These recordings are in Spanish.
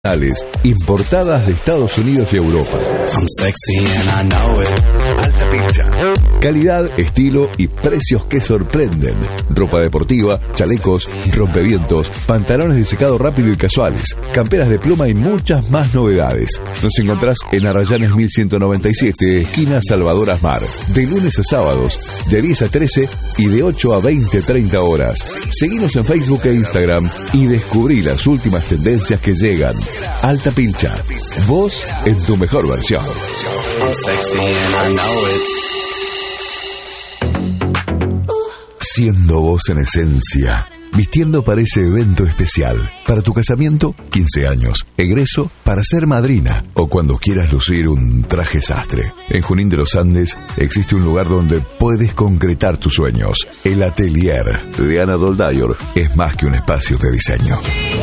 importadas de Estados Unidos y Europa. Alta Pilcha. Calidad, estilo y precios que sorprenden. Ropa deportiva, chalecos, rompevientos, pantalones de secado rápido y casuales, camperas de pluma y muchas más novedades. Nos encontrás en Arrayanes 1197, esquina Salvador Asmar. De lunes a sábados, de 10 a 13 y de 8 a 20-30 horas. Seguinos en Facebook e Instagram y descubrí las últimas tendencias que llegan. Alta Pilcha, vos en tu mejor versión. Siendo vos en esencia, vistiendo para ese evento especial, para tu casamiento, 15 años, egreso, para ser madrina o cuando quieras lucir un traje sastre. En Junín de los Andes existe un lugar donde puedes concretar tus sueños. El Atelier de Ana Doldayor es más que un espacio de diseño.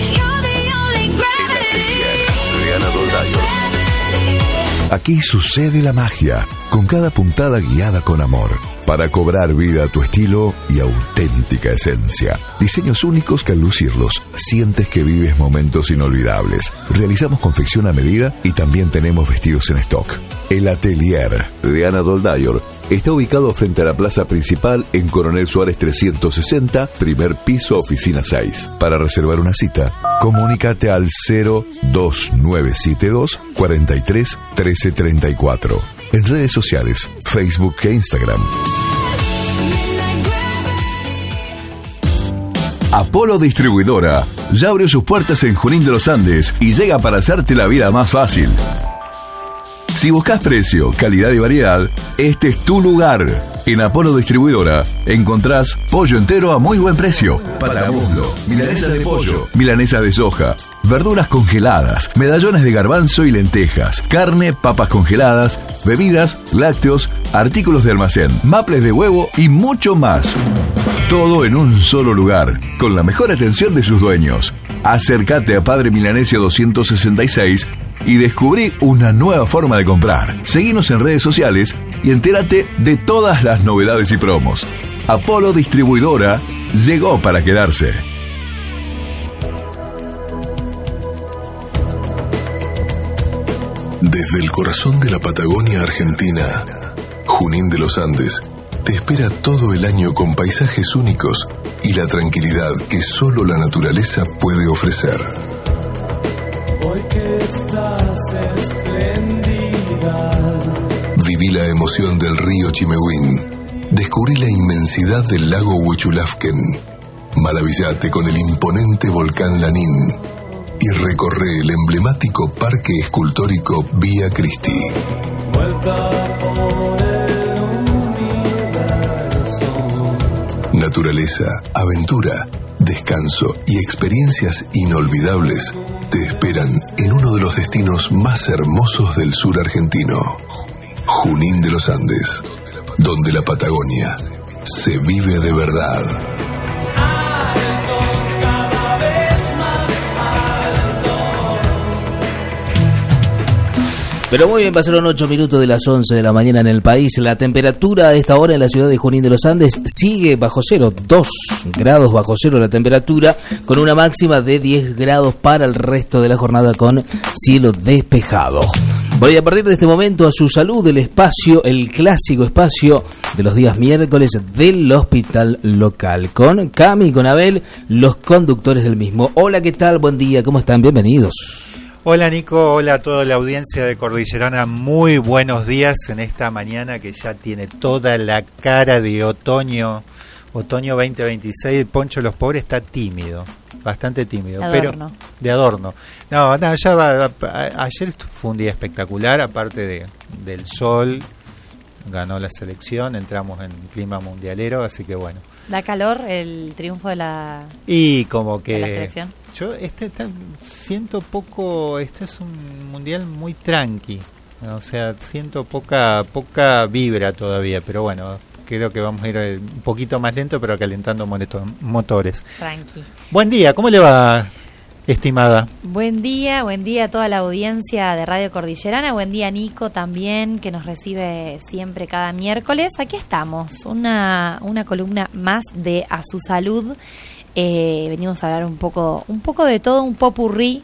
Aquí sucede la magia, con cada puntada guiada con amor, para cobrar vida a tu estilo y auténtica esencia. Diseños únicos que al lucirlos sientes que vives momentos inolvidables. Realizamos confección a medida y también tenemos vestidos en stock. El Atelier de Ana Doldayor está ubicado frente a la plaza principal en Coronel Suárez 360, primer piso, oficina 6. Para reservar una cita, comunícate al 02972 43 13 34. En redes sociales, Facebook e Instagram. Apolo Distribuidora ya abrió sus puertas en Junín de los Andes y llega para hacerte la vida más fácil. Si buscas precio, calidad y variedad, este es tu lugar. En Apolo Distribuidora encontrás pollo entero a muy buen precio, patamuslo, milanesa de pollo, milanesa de soja, verduras congeladas, medallones de garbanzo y lentejas, carne, papas congeladas, bebidas, lácteos, artículos de almacén, maples de huevo y mucho más. Todo en un solo lugar, con la mejor atención de sus dueños. Acércate a Padre Milanesio 266 y descubrí una nueva forma de comprar. Seguinos en redes sociales y entérate de todas las novedades y promos. Apolo Distribuidora llegó para quedarse. Desde el corazón de la Patagonia Argentina, Junín de los Andes te espera todo el año con paisajes únicos y la tranquilidad que solo la naturaleza puede ofrecer. Hoy que estás espléndida. Viví la emoción del río Chimehuín. Descubrí la inmensidad del lago Huechulafken. Maravillate con el imponente volcán Lanín. Y recorre el emblemático parque escultórico Vía Cristi. Vuelta por el universo. Naturaleza, aventura, descanso y experiencias inolvidables te esperan en uno de los destinos más hermosos del sur argentino. Junín de los Andes, donde la Patagonia se vive de verdad. Pero muy bien, pasaron 8 minutos de las 11 de la mañana en el país. La temperatura a esta hora en la ciudad de Junín de los Andes sigue bajo cero, 2 grados bajo cero la temperatura, con una máxima de 10 grados para el resto de la jornada con cielo despejado. Voy a partir de este momento a su salud, el espacio, el clásico espacio de los días miércoles del hospital local, con Cami y con Abel, los conductores del mismo. Hola, ¿qué tal? Buen día, ¿cómo están? Bienvenidos. Hola Nico, hola a toda la audiencia de Cordillerana, muy buenos días en esta mañana que ya tiene toda la cara de otoño 2026. El Poncho Los Pobres está tímido, bastante tímido, pero de adorno. No, ya va, ayer fue un día espectacular, aparte del sol, ganó la selección, entramos en clima mundialero, así que bueno. ¿Da calor el triunfo de la selección? Yo siento poco, este es un mundial muy tranqui, o sea, siento poca vibra todavía, pero bueno, creo que vamos a ir un poquito más lento, pero calentando motores. Tranqui. Buen día, ¿cómo le va, estimada? Buen día a toda la audiencia de Radio Cordillerana, buen día Nico también, que nos recibe siempre cada miércoles. Aquí estamos, una columna más de A Su Salud. Venimos a hablar un poco de todo, un popurrí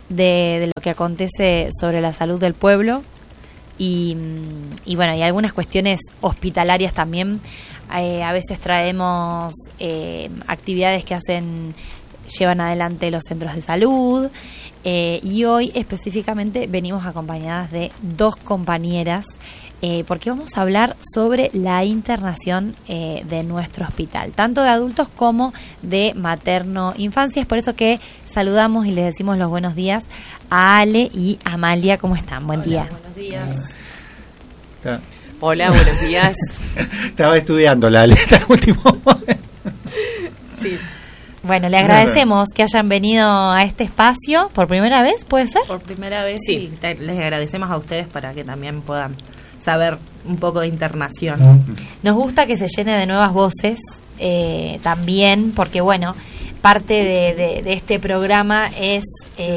de lo que acontece sobre la salud del pueblo y bueno, y algunas cuestiones hospitalarias también. A veces traemos actividades que llevan adelante los centros de salud, y hoy específicamente venimos acompañadas de 2 compañeras, porque vamos a hablar sobre la internación de nuestro hospital, tanto de adultos como de materno-infancia. Es por eso que saludamos y les decimos los buenos días a Ale y Amalia. ¿Cómo están? Buen día. Buenos días. Hola, buenos días. Estaba estudiando la letra último momento. Sí. Bueno, le agradecemos que hayan venido a este espacio por primera vez, ¿puede ser? Por primera vez, Sí. y les agradecemos a ustedes para que también puedan saber un poco de internación. Nos gusta que se llene de nuevas voces también, porque bueno, parte de este programa es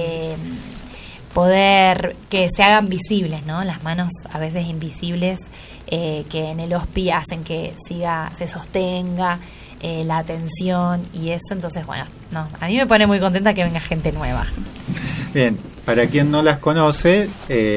poder que se hagan visibles, ¿no? Las manos a veces invisibles que en el hospi hacen que se sostenga la atención y eso. Entonces, bueno, no, a mí me pone muy contenta que venga gente nueva. Bien, para quien no las conoce,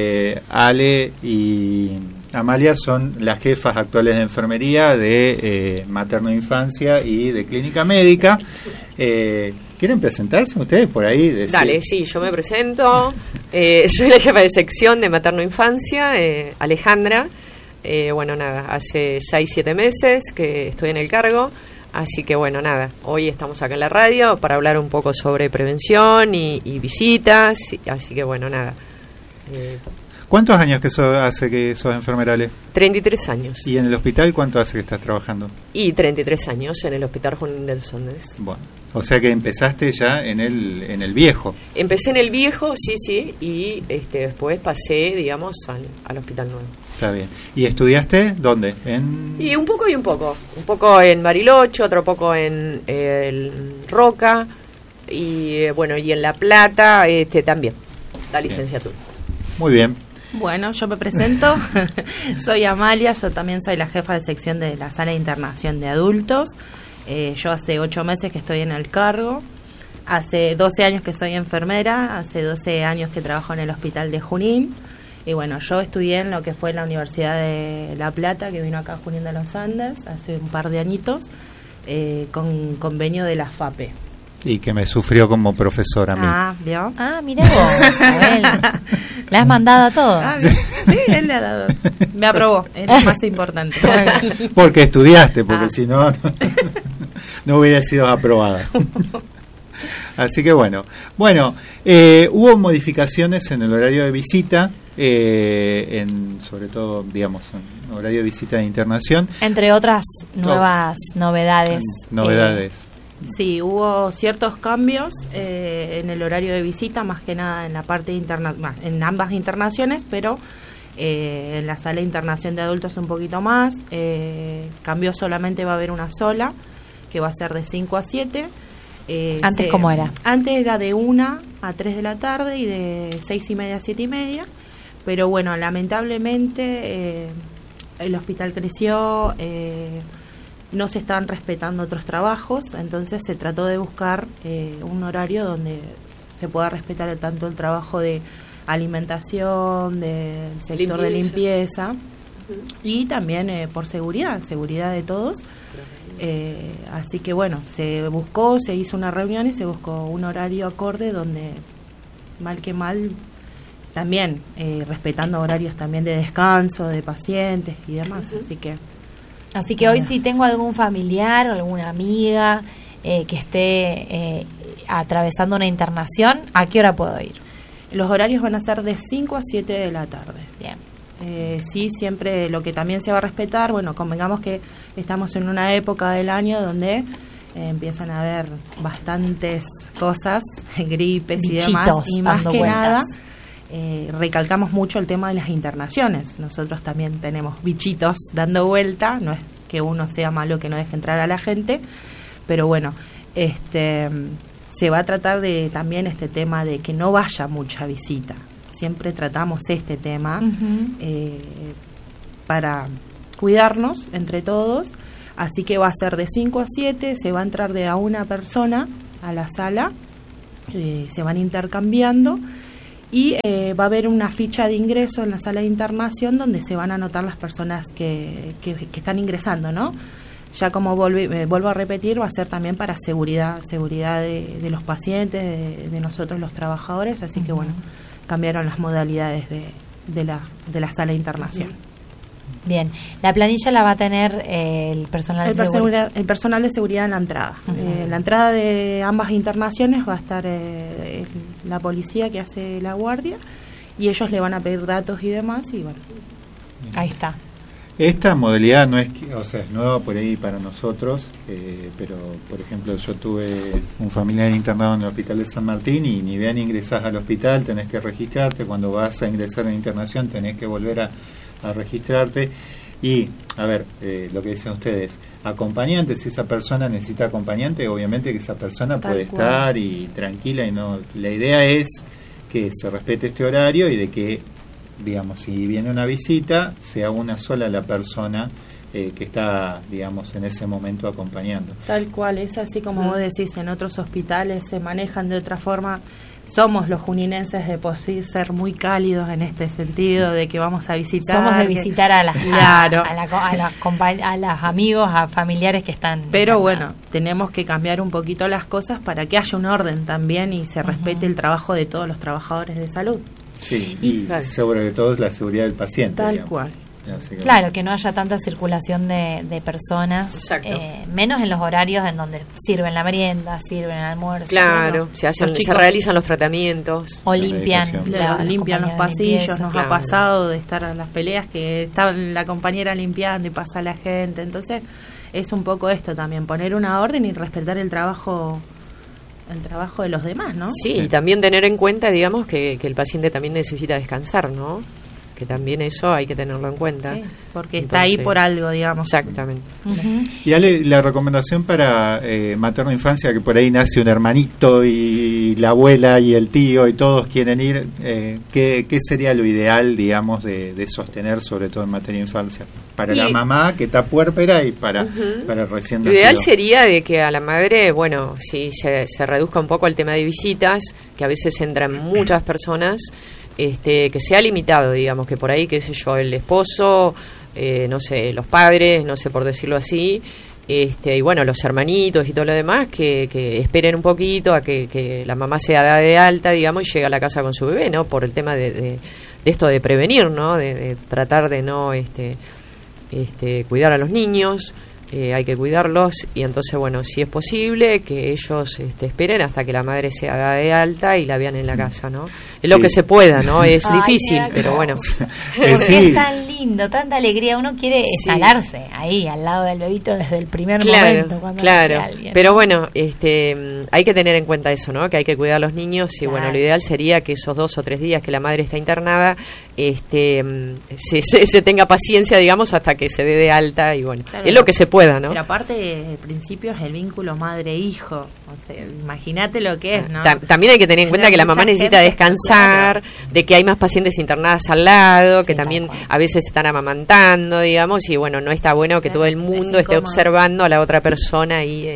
Ale y Amalia son las jefas actuales de enfermería de materno-infancia y de clínica médica. ¿Quieren presentarse ustedes por ahí? Dale, sí, yo me presento. Soy la jefa de sección de materno-infancia, Alejandra. Bueno, nada, hace 6-7 meses que estoy en el cargo. Así que bueno, nada, hoy estamos acá en la radio para hablar un poco sobre prevención y visitas. Así que bueno, nada. ¿Cuántos años hace que sos enfermera, Ale? 33 años. ¿Y en el hospital cuánto hace que estás trabajando? Y 33 años en el Hospital Junín de los Andes. Bueno, o sea que empezaste ya en el viejo. Empecé en el viejo, sí, y después pasé, digamos, al Hospital Nuevo. Está bien. ¿Y estudiaste dónde? Y un poco y un poco. Un poco en Bariloche, otro poco en Roca, y bueno, y en La Plata también, la licenciatura. Muy bien. Bueno, yo me presento. Soy Amalia, yo también soy la jefa de sección de la sala de internación de adultos. Yo hace 8 meses que estoy en el cargo. Hace 12 años que soy enfermera, hace 12 años que trabajo en el hospital de Junín. Y bueno, yo estudié en lo que fue la Universidad de La Plata, que vino acá a Junín de los Andes hace un par de añitos, con convenio de la FAPE. Y que me sufrió como profesora a mí. Ah, ¿vio? Ah, mirá vos, Abel. Le has mandado a todo. Ah, sí, él le ha dado. Me aprobó, es lo más importante. Porque estudiaste, porque si no, no hubiera sido aprobada. Así que bueno, hubo modificaciones en el horario de visita, sobre todo, digamos, en horario de visita de internación. Entre otras nuevas novedades. Sí, hubo ciertos cambios en el horario de visita, más que nada en la parte en ambas internaciones, pero en la sala de internación de adultos un poquito más. Cambio solamente va a haber una sola, que va a ser de 5 a 7. ¿Antes cómo era? Antes era de 1 a 3 de la tarde y de 6:30 a 7:30, pero bueno, lamentablemente el hospital creció, no se estaban respetando otros trabajos, entonces se trató de buscar un horario donde se pueda respetar tanto el trabajo de alimentación, del sector de limpieza y también por seguridad de todos. Así que bueno, se hizo una reunión y se buscó un horario acorde donde, mal que mal, también respetando horarios también de descanso, de pacientes y demás, Así que hoy si tengo algún familiar o alguna amiga que esté atravesando una internación, ¿a qué hora puedo ir? Los horarios van a ser de 5 a 7 de la tarde. Bien. Sí, siempre lo que también se va a respetar, bueno, convengamos que estamos en una época del año donde empiezan a haber bastantes cosas, gripes bichitos, y demás, y más que vueltas. nada recalcamos mucho el tema de las internaciones. Nosotros también tenemos bichitos dando vuelta, no es que uno sea malo que no deje entrar a la gente, pero bueno, se va a tratar de también este tema de que no vaya mucha visita. Siempre tratamos este tema para cuidarnos entre todos, así que va a ser de 5 a 7, se va a entrar de a una persona a la sala, se van intercambiando y va a haber una ficha de ingreso en la sala de internación donde se van a anotar las personas que están ingresando, ¿no? Ya como vuelvo a repetir, va a ser también para seguridad de los pacientes, de nosotros los trabajadores, así que bueno, cambiaron las modalidades de la sala de internación. Bien, la planilla la va a tener el personal de seguridad. El personal de seguridad en la entrada. En la entrada de ambas internaciones va a estar la policía que hace la guardia y ellos le van a pedir datos y demás y bueno. Ahí está. Esta modalidad no es, es nueva por ahí para nosotros, pero por ejemplo yo tuve un familiar internado en el hospital de San Martín y ni bien ingresás al hospital tenés que registrarte, cuando vas a ingresar en internación tenés que volver a registrarte y, a ver, lo que dicen ustedes, acompañantes, si esa persona necesita acompañante, obviamente que esa persona puede estar y tranquila y no, la idea es que se respete este horario y de que, digamos, si viene una visita, sea una sola la persona que está, digamos, en ese momento acompañando. Tal cual, es así como vos decís, en otros hospitales se manejan de otra forma. Somos los juninenses de por sí ser muy cálidos en este sentido de que vamos a visitar. Somos de visitar a las claro. a los amigos, a familiares que están. Pero bueno, tenemos que cambiar un poquito las cosas para que haya un orden también y se respete el trabajo de todos los trabajadores de salud. Sí, y sobre todo la seguridad del paciente. Tal digamos. cual. Claro, que no haya tanta circulación de personas, menos en los horarios en donde sirven la merienda, sirven el almuerzo. Claro, se realizan los tratamientos. O limpian los pasillos. Nos claro. ha pasado de estar en las peleas que estaba la compañera limpiando y pasa la gente. Entonces es un poco esto también, poner una orden y respetar el trabajo de los demás, ¿no? Sí, y también tener en cuenta, digamos, que el paciente también necesita descansar, ¿no? Que también eso hay que tenerlo en cuenta. Sí, porque está ahí por algo, digamos. Exactamente. Y Ale, la recomendación para materno infancia, que por ahí nace un hermanito y la abuela y el tío y todos quieren ir, ¿qué sería lo ideal, digamos, de sostener, sobre todo en materno infancia? Para la mamá que está puérpera y para recién nacido. Lo ideal sería de que a la madre, bueno, si se reduzca un poco el tema de visitas, que a veces entran muchas personas, que sea limitado, digamos, que por ahí, qué sé yo, el esposo, no sé, los padres, no sé por decirlo así, y bueno, los hermanitos y todo lo demás, que esperen un poquito a que la mamá sea dada de alta, digamos, y llegue a la casa con su bebé, ¿no? Por el tema de esto de prevenir, ¿no? De tratar de no cuidar a los niños. Hay que cuidarlos y entonces, bueno, si es posible que ellos esperen hasta que la madre sea dada de alta y la vean en la casa, ¿no? Es lo que se pueda, ¿no? Es difícil, pero bueno. Porque es tan lindo, tanta alegría, uno quiere instalarse ahí al lado del bebito desde el primer momento cuando nace alguien. Pero bueno, hay que tener en cuenta eso, ¿no? Que hay que cuidar a los niños y bueno, lo ideal sería que esos 2 o 3 días que la madre está internada, se tenga paciencia, digamos, hasta que se dé de alta y bueno, es lo que se puede. ¿No? Pero aparte, el principio es el vínculo madre-hijo. O sea, imagínate lo que es, ¿no? También hay que tener en cuenta que la mamá necesita descansar, de que hay más pacientes internadas al lado, que también a veces están amamantando, digamos, y bueno, no está bueno que todo el mundo esté observando a la otra persona y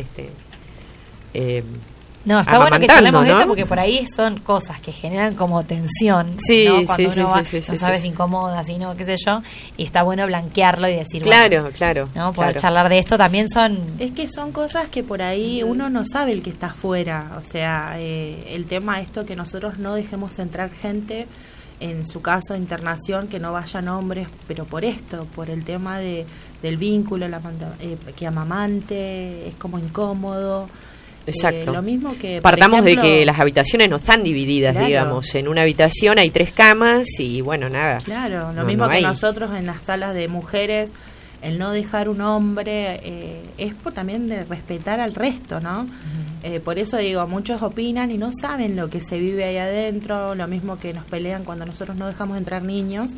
no, está bueno que charlemos de esto porque por ahí son cosas que generan como tensión, ¿no? Cuando uno va, no sabes, incómoda, sino qué sé yo, y está bueno blanquearlo y decir, claro, ¿no? Poder charlar de esto también son... Es que son cosas que por ahí uno no sabe el que está afuera, o sea, el tema esto que nosotros no dejemos entrar gente, en su caso de internación, que no vayan hombres, pero por esto, por el tema del vínculo, que amamante, es como incómodo. Exacto. Lo mismo que partamos de que las habitaciones no están divididas, digamos. En una habitación hay 3 camas y bueno, nada. Claro, lo mismo que nosotros en las salas de mujeres, el no dejar un hombre es por también de respetar al resto, ¿no? Por eso digo, muchos opinan y no saben lo que se vive ahí adentro, lo mismo que nos pelean cuando nosotros no dejamos entrar niños,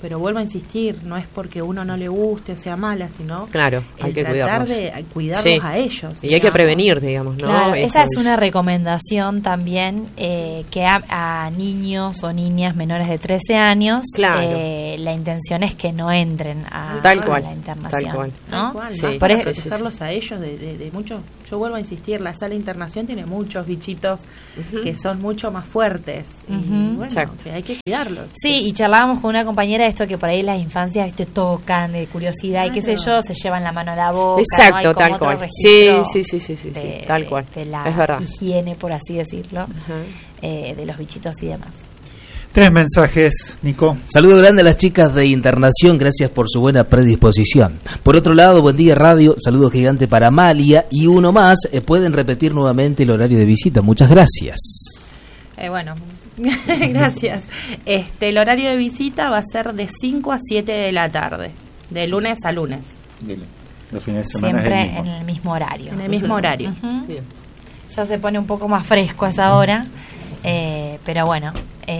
pero vuelvo a insistir, no es porque uno no le guste o sea mala, sino claro, hay que tratar cuidarlos. de cuidarlos a ellos. Y hay que prevenir, digamos, ¿no? Claro, esa es Esto una recomendación también, que a niños o niñas menores de 13 años, Claro. La intención es que no entren a Tal cual, la internación. tal cual. ¿no? Tal cual, Sí. más Por para eso- protegerlos a ellos de mucho. Yo vuelvo a insistir, la sala de internación tiene muchos bichitos que son mucho más fuertes. Y Ujú. bueno, Exacto. que hay que cuidarlos. Sí, y charlábamos con una compañera de esto que por ahí las infancias te tocan de curiosidad y qué sé Claro. yo, se llevan la mano a la boca. Exacto, ¿no? Hay como tal otro cual. registro Sí, tal cual. De la Es verdad. higiene, por así decirlo, Ajá. de los bichitos y demás. 3 mensajes, Nico. Saludo grande a las chicas de Internación, gracias por su buena predisposición. Por otro lado, buen día radio, saludo gigante para Amalia y uno más, pueden repetir nuevamente el horario de visita, muchas gracias. Bueno, gracias. El horario de visita va a ser de 5 a 7 de la tarde, de lunes a lunes, Los fines de semana es Siempre el mismo. en el mismo horario. en el mismo horario. Ujú. Bien. Ya se pone un poco más fresco a esa hora, pero bueno,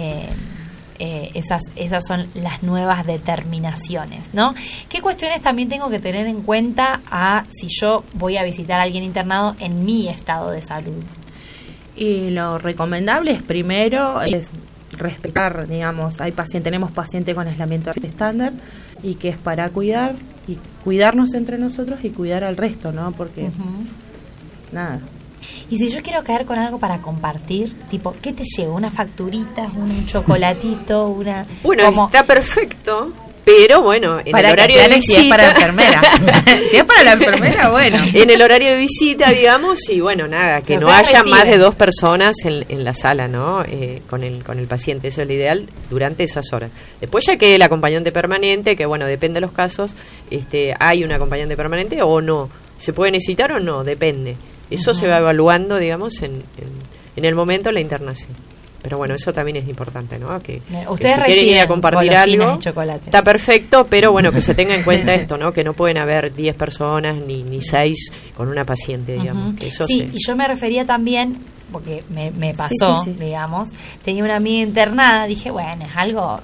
esas son las nuevas determinaciones, ¿no? ¿Qué cuestiones también tengo que tener en cuenta si yo voy a visitar a alguien internado en mi estado de salud? Y lo recomendable es primero es respetar, digamos, tenemos pacientes con aislamiento estándar y que es para cuidar y cuidarnos entre nosotros y cuidar al resto, ¿no? Porque nada. Y si yo quiero caer con algo para compartir, tipo, ¿qué te llevo? ¿Unas facturitas, un chocolatito, una...? Bueno, como- está perfecto, pero bueno, en Para el horario de si es para visita... enfermera. Si es para la enfermera, bueno. En el horario de visita, digamos, y bueno, nada, que Que no ustedes haya más reciben. de 2 personas en la sala, ¿no? Con el paciente, eso es lo ideal durante esas horas. Después ya que el acompañante permanente, que bueno, depende de los casos, hay un acompañante permanente o no. ¿Se puede necesitar o no? Depende. Eso se va evaluando, digamos, en el momento de la internación. Pero bueno, eso también es importante, ¿no? Que Ustedes si quieren ir a reciben compartir golosinas algo, y chocolates. está perfecto, pero bueno, que se tenga en cuenta esto, ¿no? Que no pueden haber 10 personas ni 6 con una paciente, digamos. Ujú. Que eso Sí, se- y yo me refería también, porque me pasó, sí, sí. digamos, tenía una amiga internada, dije, bueno, es algo,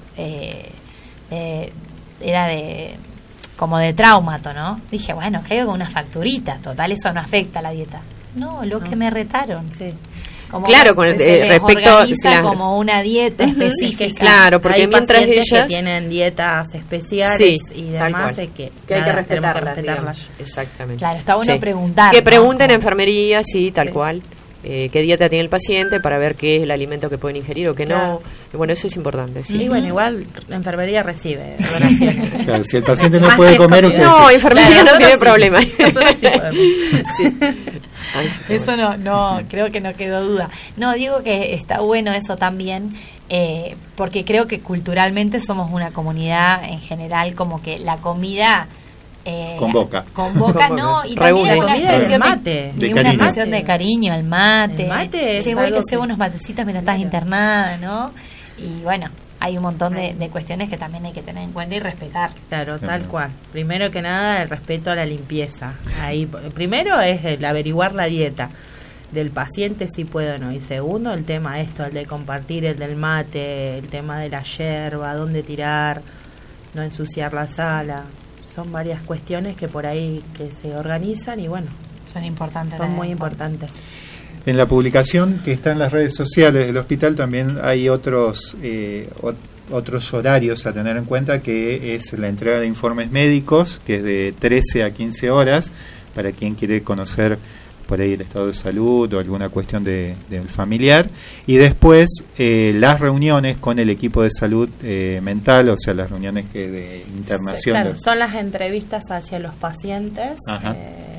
era como de traumato, ¿no? Dije, bueno, caigo con una facturita, total, eso no afecta a la dieta. No, lo que me retaron. Sí. Como Claro, con el- se les respecto- organiza claro. como una dieta Ujú, específica. claro, porque hay mientras pacientes ellas- que tienen dietas especiales Sí, y tal demás, cual. que que hay que nada, tenemos respetarlas, respetarlas. digamos. Exactamente. Claro, está bueno preguntar, Que ¿no? pregunten en Como- enfermería, sí, tal Sí. cual. Qué dieta tiene el paciente para ver qué es el alimento que pueden ingerir o qué Claro. no. Y bueno, eso es importante. Sí. Y bueno, igual la enfermería recibe donaciones. Claro, si el paciente no Más puede si es comer, comida. usted No, sí. enfermería no Claro, tiene nosotros problema. sí. Nosotros sí podemos. Sí. Ay, sí, qué Eso bueno. no, creo que no quedó duda. No, digo que está bueno eso también, porque creo que culturalmente somos una comunidad en general como que la comida... Convoca. Convoca, Convoca. no, y Reúne. también La una comida del expresión mate. De una cariño. expresión de cariño, el mate. El mate es Che, voy, te algo cebo que- unos matecitos mientras estás internada, ¿no? Y bueno, hay un montón de cuestiones que también hay que tener en cuenta y respetar. Claro, tal cual. Primero que nada, el respeto a la limpieza. Ahí, primero es el averiguar la dieta del paciente si puede o no. Y segundo, el tema el de compartir, el del mate, el tema de la yerba, dónde tirar, no ensuciar la sala. Son varias cuestiones que por ahí que se organizan y bueno, Son importantes. son tener muy en cuenta. importantes. En la publicación que está en las redes sociales del hospital también hay otros horarios a tener en cuenta, que es la entrega de informes médicos, que es de 13 a 15 horas, para quien quiere conocer por ahí el estado de salud o alguna cuestión del familiar, y después las reuniones con el equipo de salud mental, o sea, las reuniones de internación. Claro, son las entrevistas hacia los pacientes Ajá.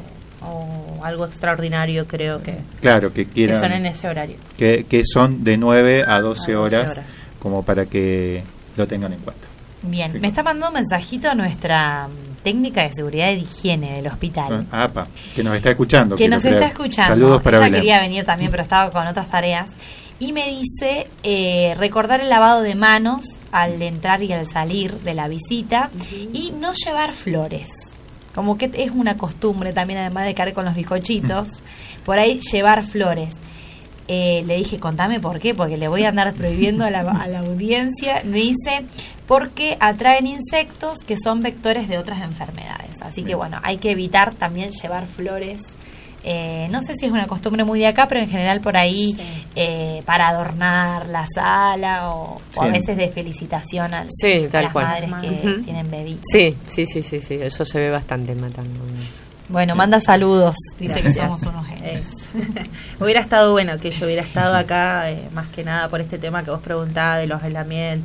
o algo extraordinario creo que Claro, que quieran, son en ese horario. que son de 9 a 12 A 12 horas, horas. como para que lo tengan en cuenta. Bien, Sí. me está mandando un mensajito a nuestra técnica de seguridad y de higiene del hospital. APA, que nos está escuchando. Que quiero nos creer. está escuchando. Saludos para Ella Belén. quería venir también, pero estaba con otras tareas. Y me dice recordar el lavado de manos al entrar y al salir de la visita y no llevar flores. Como que es una costumbre también, además de caer con los bizcochitos, por ahí llevar flores. Le dije, contame por qué, porque le voy a andar prohibiendo a la audiencia. Me dice, porque atraen insectos que son vectores de otras enfermedades. Así que bueno, hay que evitar también llevar flores. No sé si es una costumbre muy de acá, pero en general por ahí para adornar la sala o a veces de felicitación a las madres que tienen bebitos. Sí, eso se ve bastante matando. Bueno, manda saludos, dice que somos unos genios. Hubiera estado bueno que yo hubiera estado acá, más que nada por este tema que vos preguntabas de los aislamientos.